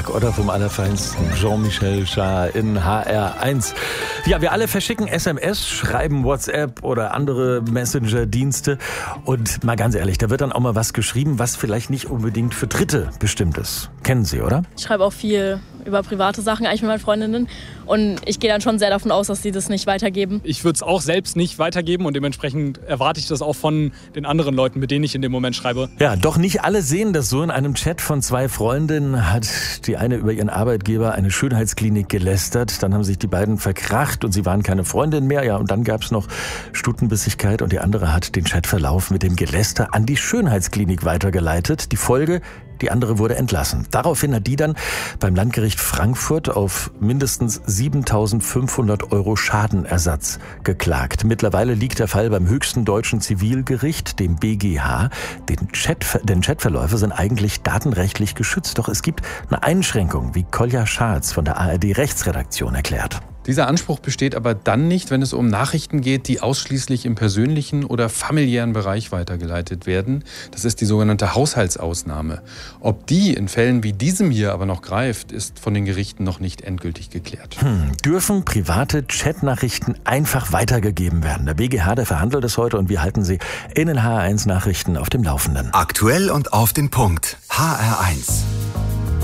Donnerstag oder vom Allerfeinsten. Jean-Michel Jarre in HR1. Ja, wir alle verschicken SMS, schreiben WhatsApp oder andere Messenger-Dienste. Und mal ganz ehrlich, da wird dann auch mal was geschrieben, was vielleicht nicht unbedingt für Dritte bestimmt ist. Kennen Sie, oder? Ich schreibe auch viel über private Sachen eigentlich mit meinen Freundinnen. Und ich gehe dann schon sehr davon aus, dass sie das nicht weitergeben. Ich würde es auch selbst nicht weitergeben und dementsprechend erwarte ich das auch von den anderen Leuten, mit denen ich in dem Moment schreibe. Ja, doch nicht alle sehen das so. In einem Chat von 2 Freundinnen hat die eine über ihren Arbeitgeber eine Schönheitsklinik gelästert. Dann haben sich die beiden verkracht und sie waren keine Freundin mehr. Ja, und dann gab es noch Stutenbissigkeit und die andere hat den Chatverlauf mit dem Geläster an die Schönheitsklinik weitergeleitet. Die Folge: die andere wurde entlassen. Daraufhin hat die dann beim Landgericht Frankfurt auf mindestens 7.500 € Schadenersatz geklagt. Mittlerweile liegt der Fall beim höchsten deutschen Zivilgericht, dem BGH. Denn Chatverläufe sind eigentlich datenrechtlich geschützt. Doch es gibt eine Einschränkung, wie Kolja Scharz von der ARD-Rechtsredaktion erklärt. Dieser Anspruch besteht aber dann nicht, wenn es um Nachrichten geht, die ausschließlich im persönlichen oder familiären Bereich weitergeleitet werden. Das ist die sogenannte Haushaltsausnahme. Ob die in Fällen wie diesem hier aber noch greift, ist von den Gerichten noch nicht endgültig geklärt. Dürfen private Chatnachrichten einfach weitergegeben werden? Der BGH, der verhandelt es heute und wir halten Sie in den HR1 Nachrichten auf dem Laufenden. Aktuell und auf den Punkt. HR1.